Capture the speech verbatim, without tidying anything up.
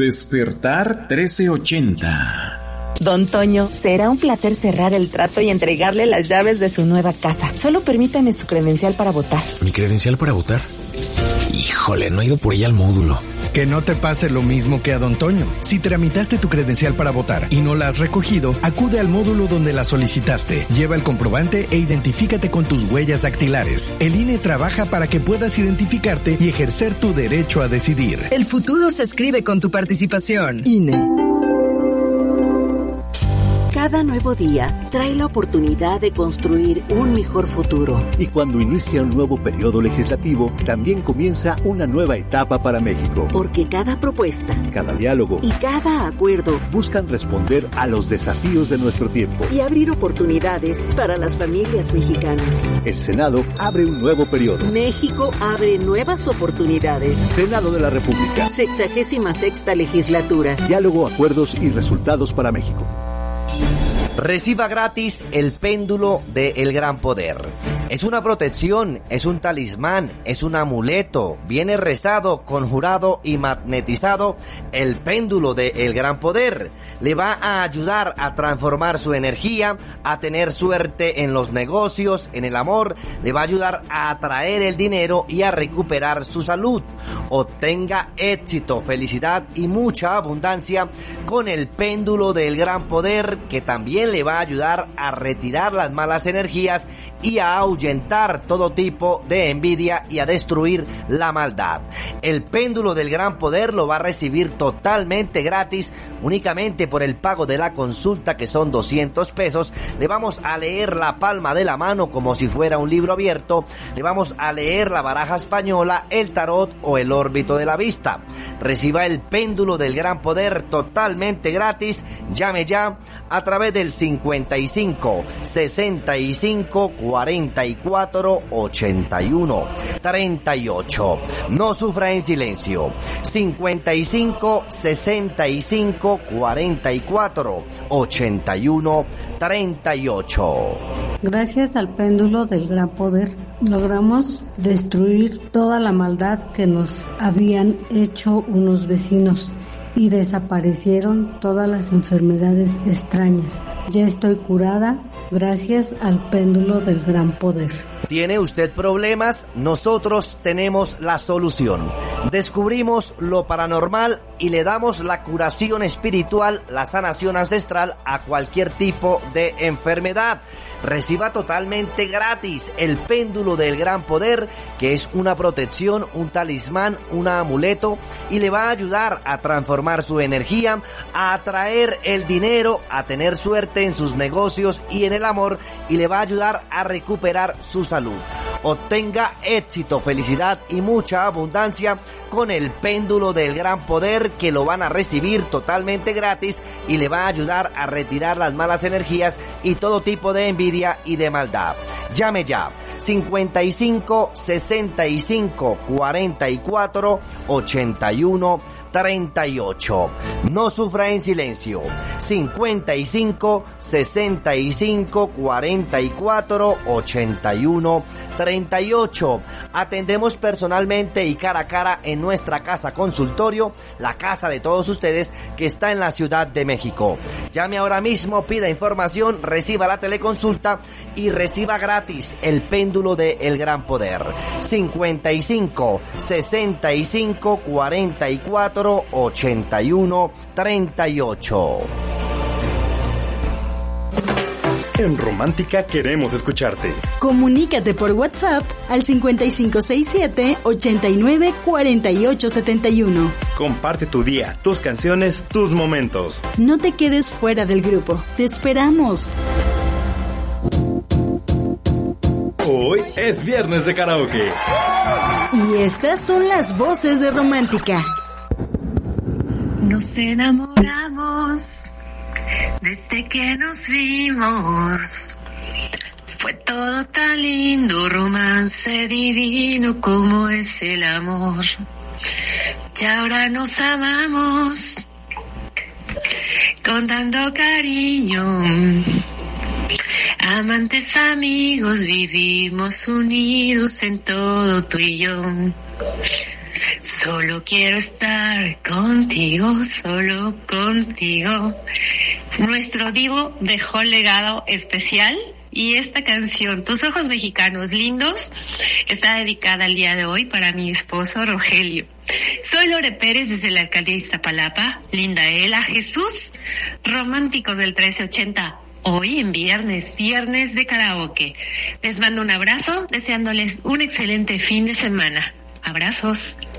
Despertar trece ochenta. Don Toño, será un placer cerrar el trato y entregarle las llaves de su nueva casa. Solo permítame su credencial para votar. ¿Mi credencial para votar? Híjole, no he ido por ella al módulo. Que no te pase lo mismo que a Don Toño. Si tramitaste tu credencial para votar y no la has recogido, acude al módulo donde la solicitaste. Lleva el comprobante e identifícate con tus huellas dactilares. El I N E trabaja para que puedas identificarte y ejercer tu derecho a decidir. El futuro se escribe con tu participación. I N E. Cada nuevo día trae la oportunidad de construir un mejor futuro. Y cuando inicia un nuevo periodo legislativo, también comienza una nueva etapa para México. Porque cada propuesta, cada diálogo y cada acuerdo buscan responder a los desafíos de nuestro tiempo y abrir oportunidades para las familias mexicanas. El Senado abre un nuevo periodo. México abre nuevas oportunidades. Senado de la República. Sexagésima sexta legislatura. Diálogo, acuerdos y resultados para México. Reciba gratis el péndulo de El Gran Poder. Es una protección, es un talismán, es un amuleto. Viene rezado, conjurado y magnetizado. El péndulo de El Gran Poder le va a ayudar a transformar su energía, a tener suerte en los negocios, en el amor. Le va a ayudar a atraer el dinero y a recuperar su salud. Obtenga éxito, felicidad y mucha abundancia con el péndulo del Gran Poder, que también le va a ayudar a retirar las malas energías y a ahuyentar todo tipo de envidia y a destruir la maldad. El péndulo del Gran Poder lo va a recibir totalmente gratis, únicamente por el pago de la consulta, que son doscientos pesos. Le vamos a leer la palma de la mano como si fuera un libro abierto. Le vamos a leer la baraja española, el tarot o el órbito de la vista. Reciba el péndulo del Gran Poder totalmente gratis. Llame ya a través del cincuenta y cinco, sesenta y cinco, cuarenta y cuatro, ochenta y uno, treinta y ocho. No sufra en silencio. cincuenta y cinco, sesenta y cinco, cuarenta y cuatro, ochenta y uno, treinta y ocho. Gracias al péndulo del Gran Poder logramos destruir toda la maldad que nos habían hecho unos vecinos y desaparecieron todas las enfermedades extrañas. Ya estoy curada gracias al péndulo del Gran Poder. ¿Tiene usted problemas? Nosotros tenemos la solución. Descubrimos lo paranormal y le damos la curación espiritual, la sanación ancestral a cualquier tipo de enfermedad. Reciba totalmente gratis el péndulo del Gran Poder, que es una protección, un talismán, un amuleto, y le va a ayudar a transformar su energía, a atraer el dinero, a tener suerte en sus negocios y en el amor, y le va a ayudar a recuperar su salud. Obtenga éxito, felicidad y mucha abundancia con el péndulo del Gran Poder, que lo van a recibir totalmente gratis y le va a ayudar a retirar las malas energías y todo tipo de envidia y de maldad. Llame ya. cincuenta y cinco, sesenta y cinco, cuarenta y cuatro, ochenta y uno, treinta y ocho. No sufra en silencio. cincuenta y cinco, sesenta y cinco, cuarenta y cuatro, ochenta y uno, treinta y ocho. Atendemos personalmente y cara a cara en nuestra casa consultorio, la casa de todos ustedes, que está en la Ciudad de México. Llame ahora mismo, pida información, reciba la teleconsulta y reciba gratis el péndulo de El Gran Poder. cincuenta y cinco, sesenta y cinco, cuarenta y cuatro, ochenta y uno, treinta y ocho. En Romántica queremos escucharte. Comunícate por WhatsApp al cincuenta y cinco sesenta y siete, ochenta y nueve, cuarenta y ocho setenta y uno. Comparte tu día, tus canciones, tus momentos. No te quedes fuera del grupo. Te esperamos. Hoy es viernes de karaoke. Y estas son las voces de Romántica. Nos enamoramos desde que nos vimos. Fue todo tan lindo, romance divino como es el amor. Y ahora nos amamos con tanto cariño. Amantes, amigos, vivimos unidos en todo tú y yo. Solo quiero estar contigo, solo contigo. Nuestro divo dejó legado especial y esta canción, Tus ojos mexicanos lindos, está dedicada al día de hoy para mi esposo Rogelio. Soy Lore Pérez desde la alcaldía de Iztapalapa, Lindaela, Jesús, románticos del trece ochenta. Hoy en viernes, viernes de karaoke. Les mando un abrazo, deseándoles un excelente fin de semana. Abrazos.